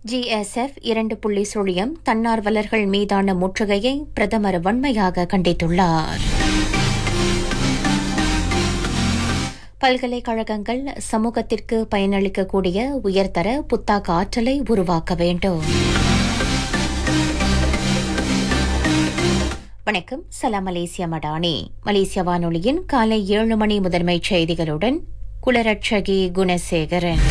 GSF 2.0 தன்னார்வலர்கள் மீதான முற்றுகையை பிரதமர் வன்மையாக கண்டித்துள்ளார். பல்கலைக்கழகங்கள் சமூகத்திற்கு பயனளிக்கக்கூடிய உயர்தர புத்தாக்க ஆற்றலை உருவாக்க வேண்டும். வணக்கம். சலாம் மலேசியா மடானி. மலேசிய வானொலியின் காலை 7 மணி முதன்மைச் செய்திகளுடன் குலரட்சகி குணசேகரன்.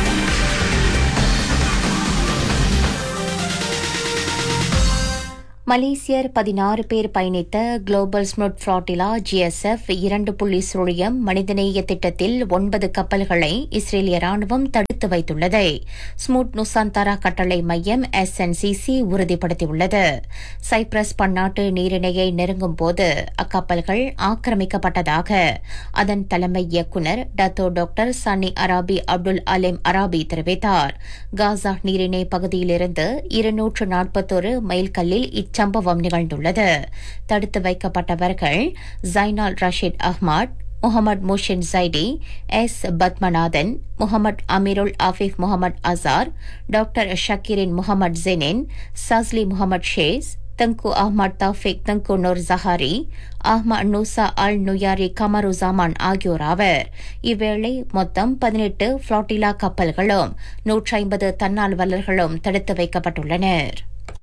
மலேசியர் 16 பேர் பயணித்த குளோபல் ஸ்முட் ஃபிளாட்டிலா GSF 2.0 மனிதநேய திட்டத்தில் 9 கப்பல்களை இஸ்ரேலிய ராணுவம் தடுத்து வைத்துள்ளதை ஸ்முட் நுசாந்தாரா கட்டளை மையம் SNCC உறுதிப்படுத்தியுள்ளது. சைப்ரஸ் பன்னாட்டு நீரிணையை நெருங்கும் போது அக்கப்பல்கள் ஆக்கிரமிக்கப்பட்டதாக அதன் தலைமை இயக்குநர் டத்தோ டாக்டர் சன்னி அராபி அப்துல் அலிம் அராபி தெரிவித்தார். காசா நீரிணை பகுதியிலிருந்து 241 மைல் கல்லில் சம்பவம் நிகழ்ந்துள்ளது. தடுத்து வைக்கப்பட்டவர்கள் ஜைனால் ரஷீத் அஹ்மத், முகமது முஷின் ஜைடி, S பத்மநாதன், முகமது அமீருல் ஆஃபிப் முகமது அசார், டாக்டர் ஷக்கீரின் முகமது ஜெனின், சஸ்லி முகமது ஷேஸ், தங்கு அஹ்மத் தௌஃபிக் தங்கு நூர் ஜஹாரி, அஹ்மத் நூசா அல் நுயாரி கமருசாமான் ஆகியோர் ஆவர். இவ்வேளை மொத்தம் 18 ஃபிளாட்டிலா கப்பல்களும் 150 தன்னார்வலர்களும் தடுத்து வைக்கப்பட்டுள்ளனர்.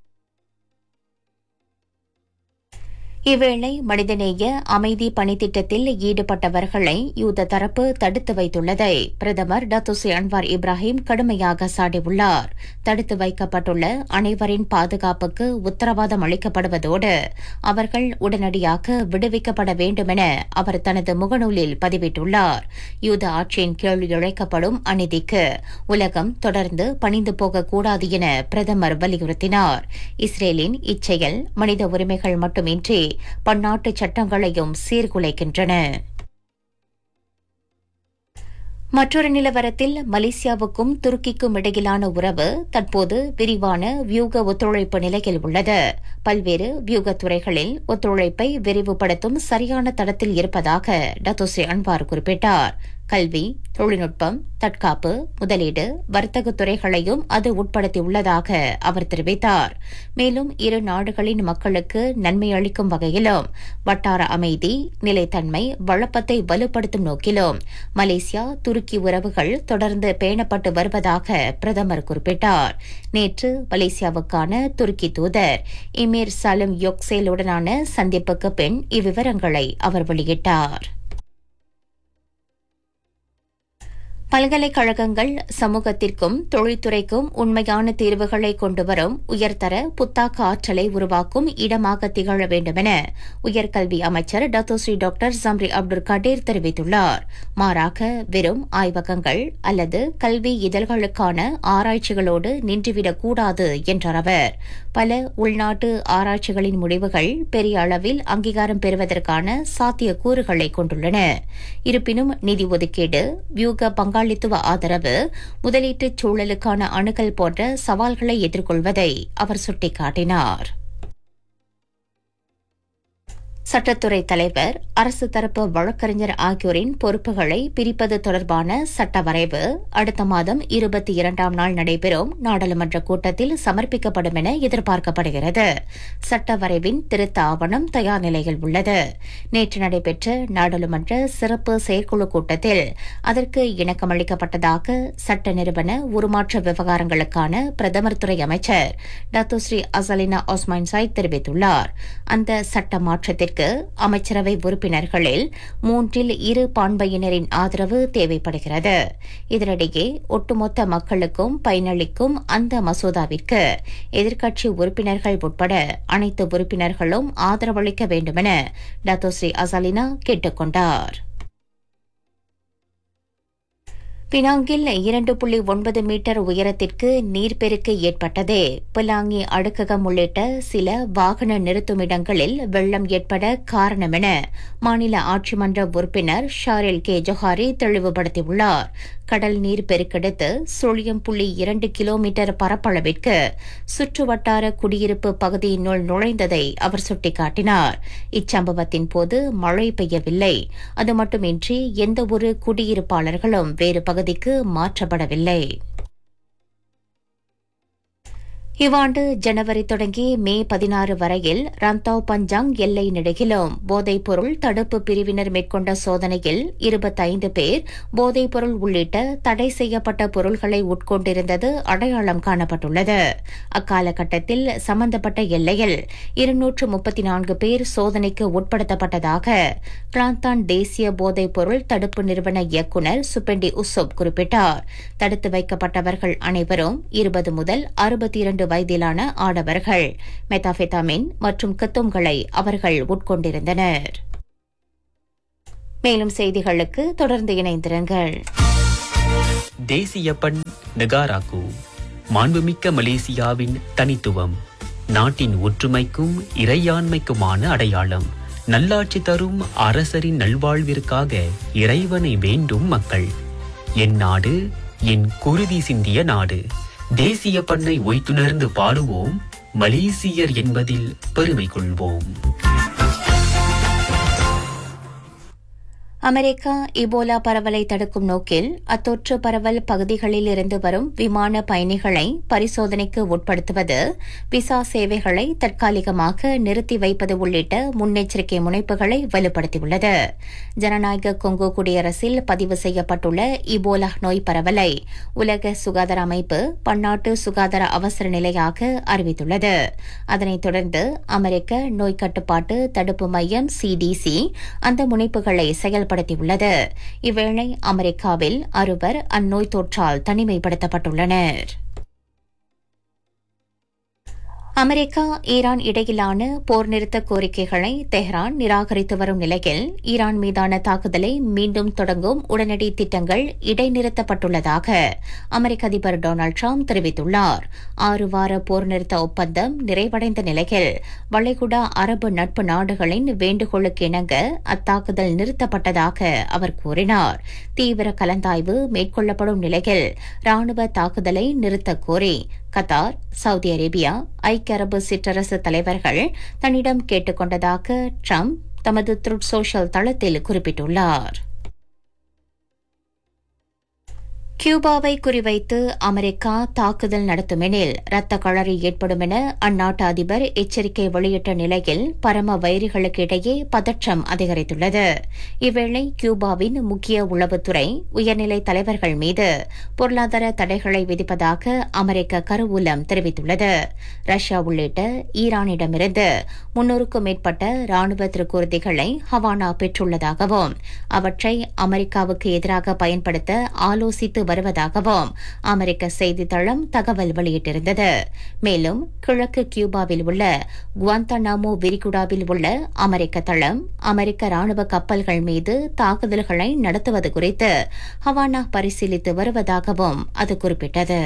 இவ்வேளை மனிதநேய அமைதி பணித்திட்டத்தில் ஈடுபட்டவர்களை யூத தரப்பு தடுத்து வைத்துள்ளதை பிரதமர் டத்துஸ்ரீ அன்வார் இப்ராஹிம் கடுமையாக சாடியுள்ளார். தடுத்து வைக்கப்பட்டுள்ள அனைவரின் பாதுகாப்புக்கு உத்தரவாதம் அளிக்கப்படுவதோடு அவர்கள் உடனடியாக விடுவிக்கப்பட வேண்டுமென அவர் தனது முகநூலில் பதிவிட்டுள்ளார். யூத ஆட்சியின் கீழ் இழைக்கப்படும் அநீதிக்கு உலகம் தொடர்ந்து பணிந்து போகக்கூடாது என பிரதமர் வலியுறுத்தினார். இஸ்ரேலின் இச்செயல் மனித உரிமைகள் மட்டுமின்றி பன்னாட்டு சட்டங்களையும் சீர்குலைக்கின்றன. மற்றொரு நிலவரத்தில் மலேசியாவுக்கும் துருக்கிக்கும் இடையிலான உறவு தற்போது விரிவான வியூக ஒத்துழைப்பு நிலையில் உள்ளது. பல்வேறு வியூக துறைகளில் ஒத்துழைப்பை விரிவுபடுத்தும் சரியான தடத்தில் இருப்பதாக டத்துஸ்ரீ அன்வார் குறிப்பிட்டார். கல்வி, தொழில்நுட்பம், தற்காப்பு, முதலீடு, வர்த்தக துறைகளையும் அது உட்படுத்தியுள்ளதாக அவர் தெரிவித்தார். மேலும் இரு நாடுகளின் மக்களுக்கு நன்மை அளிக்கும் வகையிலும் வட்டார அமைதி, நிலைத்தன்மை, வளப்பத்தை வலுப்படுத்தும் நோக்கிலும் மலேசியா துருக்கி உறவுகள் தொடர்ந்து பேணப்பட்டு வருவதாக பிரதமர் குறிப்பிட்டார். நேற்று மலேசியாவுக்கான துருக்கி தூதர் இமீர் சலிம் யோக்சேலுடனான சந்திப்புக்கு பின் இவ்விவரங்களை அவர் வெளியிட்டார். பல்கலைக்கழகங்கள் சமூகத்திற்கும் தொழில்துறைக்கும் உண்மையான தீர்வுகளை கொண்டுவரும் உயர்தர புத்தாக்க ஆற்றலை உருவாக்கும் இடமாக திகழ வேண்டுமென உயர்கல்வி அமைச்சர் டத்தோஸ்ரீ டாக்டர் ஜம்ரி அப்துல் கடீர் தெரிவித்துள்ளார். மாறாக வெறும் ஆய்வகங்கள் அல்லது கல்வி இதழ்களுக்கான ஆராய்ச்சிகளோடு நின்றுவிடக்கூடாது என்றார் அவர். பல உள்நாட்டு ஆராய்ச்சிகளின் முடிவுகள் பெரிய அளவில் அங்கீகாரம் பெறுவதற்கான சாத்தியக்கூறுகளை கொண்டுள்ளன. இருப்பினும் நிதி ஒதுக்கீடு, வியூக பங்காளித்துவ ஆதரவு, முதலீட்டுச் சூழலுக்கான அணுகல் போன்ற சவால்களை எதிர்கொள்வதை அவர் சுட்டிக்காட்டினார். சட்டத்துறை தலைவர், அரசு தரப்பு வழக்கறிஞர் ஆகியோரின் பொறுப்புகளை பிரிப்பது தொடர்பான சட்ட வரைவு அடுத்த மாதம் 22ஆம் நாள் நடைபெறும் நாடாளுமன்ற கூட்டத்தில் சமர்ப்பிக்கப்படும் என எதிர்பார்க்கப்படுகிறது. சட்ட வரைவின் திருத்த ஆவணம் தயார் நிலையில் உள்ளது. நேற்று நடைபெற்ற நாடாளுமன்ற சிறப்பு செயற்குழு கூட்டத்தில் அதற்கு இணக்கமளிக்கப்பட்டதாக சட்ட நிறுவன உருமாற்ற விவகாரங்களுக்கான பிரதமர் துறை அமைச்சர் டத்துஸ்ரீ அசலினா ஒஸ்மான் சாய் தெரிவித்துள்ளார். அந்த சட்ட மாற்றத்திற்கு அமைச்சரவை உறுப்பினர்களில் 3/2 பான்மையினரின் ஆதரவு தேவைப்படுகிறது. இதனிடையே ஒட்டுமொத்த மக்களுக்கும் பயனளிக்கும் அந்த மசோதாவிற்கு எதிர்க்கட்சி உறுப்பினர்கள் உட்பட அனைத்து உறுப்பினர்களும் ஆதரவளிக்க வேண்டுமென டத்தோஸ்ரீ அசலினா கேட்டுக் கொண்டார். பினாங்கில் 2.9 மீட்டர் உயரத்திற்கு நீர்ப்பெருக்கு ஏற்பட்டது. பிலாங்கி அடுக்ககம் உள்ளிட்ட சில வாகன நிறுத்துமிடங்களில் வெள்ளம் ஏற்பட காரணம் என மாநில ஆட்சிமன்ற உறுப்பினர் ஷாரில் கே ஜொஹாரி தெளிவுபடுத்தியுள்ளார். கடல் நீர் பெருக்கெடுத்து 0.2 கிலோமீட்டர் பரப்பளவிற்கு சுற்றுவட்டார குடியிருப்பு பகுதியினுள் நுழைந்ததை அவர் சுட்டிக்காட்டினார். இச்சம்பவத்தின் போது மழை பெய்யவில்லை. அது மட்டுமின்றி எந்தவொரு குடியிருப்பாளர்களும் வேறு பகுதிக்கு மாற்றப்படவில்லை. இவ்வாண்டு ஜனவரி தொடங்கி மே 16 வரையில் ரந்தாவ் பஞ்சாங் எல்லை நெடுகிலும் போதைப்பொருள் தடுப்பு பிரிவினர் மேற்கொண்ட சோதனையில் 25 பேர் போதைப்பொருள் உள்ளிட்ட தடை செய்யப்பட்ட பொருள்களை உட்கொண்டிருந்தது அடையாளம் காணப்பட்டுள்ளது. அக்காலகட்டத்தில் சம்பந்தப்பட்ட எல்லையில் 234 பேர் சோதனைக்கு உட்படுத்தப்பட்டதாக கிளாந்தான் தேசிய போதைப்பொருள் தடுப்பு நிறுவன இயக்குநர் சுபெண்டி உசோப் குறிப்பிட்டார். தடுத்து வைக்கப்பட்டவர்கள் அனைவரும் 20 முதல் 62 வயதிலான ஆடவர்கள். மெத்தாபெட்டாமின் மற்றும் கத்தோம்களை அவர்கள் உட்கொண்டிருந்தனர். மேலும் செய்திகளுக்கு தொடர்ந்து இணைந்திருங்கள். தேசிய பண் நெகாராக்கு மாண்புமிக்க மலேசியாவின் தனித்துவம், நாட்டின் ஒற்றுமைக்கும் இறையாண்மைக்குமான அடையாளம். நல்லாட்சி தரும் அரசரின் நல்வாழ்விற்காக இறைவனை வேண்டும் மக்கள். என் நாடு என் குருதி சிந்திய நாடு. தேசிய பண்ணை ஒய்த்துணர்ந்து பாடுவோம், மலேசியர் என்பதில் பெருமை கொள்வோம். அமெரிக்கா இபோலா பரவலை தடுக்கும் நோக்கில் அத்தொற்று பரவல் பகுதிகளில் இருந்து வரும் விமான பயணிகளை பரிசோதனைக்கு உட்படுத்துவது, விசா சேவைகளை தற்காலிகமாக நிறுத்தி வைப்பது உள்ளிட்ட முன்னெச்சரிக்கை முனைப்புகளை வலுப்படுத்தியுள்ளது. ஜனநாயக கொங்கோ குடியரசில் பதிவு செய்யப்பட்டுள்ள இபோலா நோய் பரவலை உலக சுகாதார அமைப்பு பன்னாட்டு சுகாதார அவசர நிலையாக அறிவித்துள்ளது. அதனைத் தொடர்ந்து அமெரிக்க நோய் கட்டுப்பாட்டு தடுப்பு மையம் CDC அந்த முனைப்புகளை செயல்படுத்தியுள்ளது. இவ்வேளை அமெரிக்காவில் 6 அந்நோய் தொற்றால் தனிமைப்படுத்தப்பட்டுள்ளனர். அமெரிக்கா ஈரான் இடையிலான போர் நிறுத்த கோரிக்கைகளை தெஹ்ரான் நிராகரித்து வரும் நிலையில் ஈரான் மீதான தாக்குதலை மீண்டும் தொடங்கும் உடனடி திட்டங்கள் இடைநிறுத்தப்பட்டுள்ளதாக அமெரிக்க அதிபர் டொனால்டு டிரம்ப் தெரிவித்துள்ளார். 6 வார போர் நிறுத்த ஒப்பந்தம் நிறைவடைந்த நிலையில் வளைகுடா அரபு நட்பு நாடுகளின் வேண்டுகோளுக்கு இணங்க அத்தாக்குதல் நிறுத்தப்பட்டதாக அவர் கூறினார். தீவிர கலந்தாய்வு மேற்கொள்ளப்படும் நிலையில் ராணுவ தாக்குதலை நிறுத்தக் கோரி கத்தார், சவுதி அரேபியா, ஐக்கிய அரபு சிற்றரசு தலைவர்கள் தன்னிடம் கேட்டுக் கொண்டதாக ட்ரம்ப் தமது ட்ரூத் சோஷியல் தளத்தில் குறிப்பிட்டுள்ளார். கியூபாவை குறிவைத்து அமெரிக்கா தாக்குதல் நடத்துமெனில் ரத்த களறி ஏற்படும் என அந்நாட்டு அதிபர் எச்சரிக்கை வெளியிட்ட நிலையில் பரம வைரிகளுக்கு இடையே பதற்றம் அதிகரித்துள்ளது. இவ்வேளை கியூபாவின் முக்கிய உளவுத்துறை உயர்நிலை தலைவர்கள் மீது பொருளாதார தடைகளை விதிப்பதாக அமெரிக்க கருவூலம் தெரிவித்துள்ளது. ரஷ்யா உள்ளிட்ட ஈரானிடமிருந்து 300க்கும் மேற்பட்ட ராணுவ திருக்கூர்திகளை ஹவானா பெற்றுள்ளதாகவும் அவற்றை அமெரிக்காவுக்கு எதிராக பயன்படுத்த ஆலோசித்து வருவதாகவும் அமெரிக்க செய்தித்தளம் தகவல் வெளியிட்டிருந்தது. மேலும் கிழக்கு கியூபாவில் உள்ள குவாந்தனாமோ விரிகுடாவில் உள்ள அமெரிக்க தளம் அமெரிக்க ராணுவ கப்பல்கள் மீது தாக்குதல்களை நடத்துவது குறித்து ஹவானா பரிசீலித்து வருவதாகவும் அது குறிப்பிட்டது.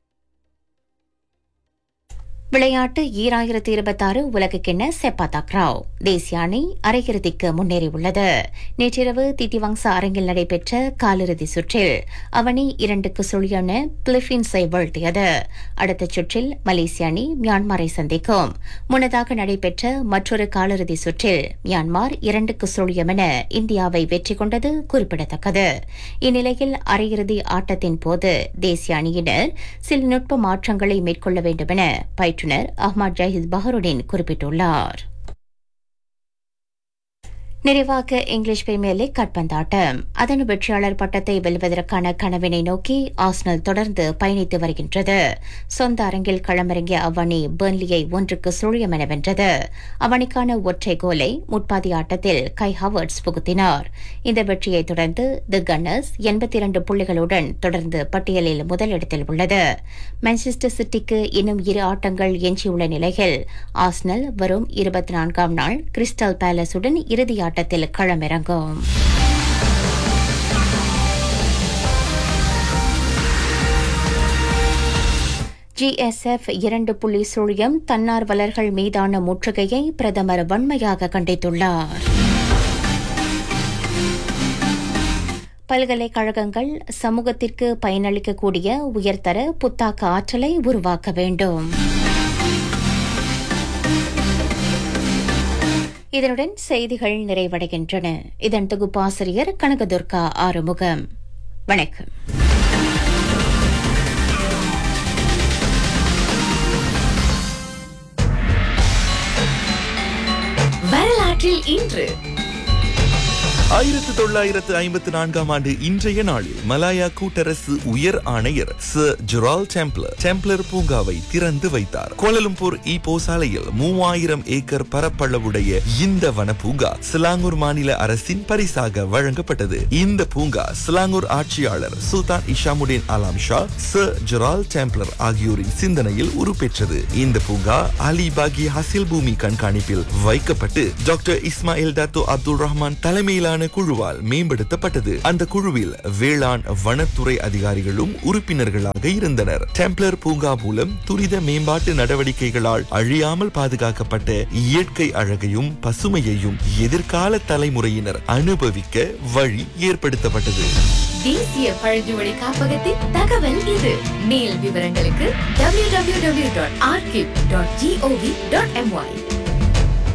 விளையாட்டு 2026 உலகக்கிண்ண செப்பா தக்ராவ் தேசிய அணி அரையிறுதிக்கு முன்னேறியுள்ளது. நேற்றிரவு திதிவங்சா அரங்கில் நடைபெற்ற காலிறுதி சுற்றில் அவனி 2-0 பிலிப்பீன்ஸை வீழ்த்தியது. அடுத்த சுற்றில் மலேசிய அணி மியான்மரை சந்திக்கும். முன்னதாக நடைபெற்ற மற்றொரு காலிறுதி சுற்றில் மியான்மர் 2-0 என இந்தியாவை வெற்றி கொண்டது குறிப்பிடத்தக்கது. இந்நிலையில் அரையிறுதி ஆட்டத்தின் போது தேசிய அணியினர் சில நுட்ப மாற்றங்களை மேற்கொள்ள வேண்டும் என பயிற்றுநர் அஹ்மத் ஜஹீத் பஹருடீன் குறிப்பிட்டுள்ளார். நிறைவாக இங்கிலீஷ் பிரீமியர் லீக் கால்பந்தாட்டம். அதன் வெற்றியாளர் பட்டத்தை வெல்வதற்கான கனவினை நோக்கி ஆர்சனல் தொடர்ந்து பயணித்து வருகின்றது. சொந்த அரங்கில் களமிறங்கிய அவ்வணி பெர்ன்லியை 1-0 என வென்றது. அவணிக்கான ஒற்றை கோலை முற்பாதி ஆட்டத்தில் கை ஹவர்ட்ஸ் புகுத்தினார். இந்த வெற்றியை தொடர்ந்து தி கன்னர்ஸ் 82 புள்ளிகளுடன் தொடர்ந்து பட்டியலில் முதலிடத்தில் உள்ளது. மான்செஸ்டர் சிட்டிக்கு இன்னும் 2 ஆட்டங்கள் எஞ்சியுள்ள நிலையில் ஆர்சனல் வரும் 24ஆம் நாள் கிறிஸ்டல் பேலஸுடன் இறுதி ஆட்டத்தில் களமிறங்கும். GSF 2.0 தன்னார்வலர்கள் மீதான முற்றுகையை பிரதமர் வன்மையாக கண்டித்துள்ளார். பல்கலைக்கழகங்கள் சமூகத்திற்கு பயனளிக்கக்கூடிய உயர்தர புத்தாக்க ஆற்றலை உருவாக்க வேண்டும். இதனுடன் செய்திகள் நிறைவடைகின்றன. இதன் தொகுப்பாசிரியர் கனகதுர்கா ஆறுமுகம். வணக்கம். வரலாற்றில் இன்று 1954 ஆண்டு இன்றைய நாளில் மலாயா கூட்டரசு உயர் ஆணையர் சர் ஜெரால்ட் டெம்ப்ளர் பூங்காவை திறந்து வைத்தார். கோலலம்பூர் ஈப்போ சாலையில் 3000 ஏக்கர் பரப்பளவுடைய இந்த வனப்பூங்கா சிலாங்கூர் மாநில அரசின் பரிசாக வழங்கப்பட்டது. இந்த பூங்கா சிலாங்கூர் ஆட்சியாளர் சுல்தான் இஷாமுடீன் அலாம் ஷா, சர் ஜெரால்ட் டெம்ப்ளர் ஆகியோரின் சிந்தனையில் உருப்பெற்றது. இந்த பூங்கா அலிபாகி ஹசில் பூமி கண்காணிப்பில் வைக்கப்பட்டு டாக்டர் இஸ்மாயில் டாத்தோ அப்துல் ரஹ்மான் தலைமையிலான குழுவால் மேம்படுத்தப்பட்டது. அந்த குழுவில் வேளாண் வனத்துறை அதிகாரிகளும் உறுப்பினர்களாக இருந்தனர். டெம்ப்ளர் பூங்கா மூலம் துரித மேம்பாட்டு நடவடிக்கைகளால் அழியாமல் பாதுகாக்கப்பட்ட இயற்கை அழகையும் பசுமையையும் எதிர்கால தலைமுறையினர் அனுபவிக்க வழி ஏற்படுத்தப்பட்டது. தேசிய பழங்குடி காப்பகத்தின் தகவல் இது. மேல் விவரங்களுக்கு www.archive.gov.my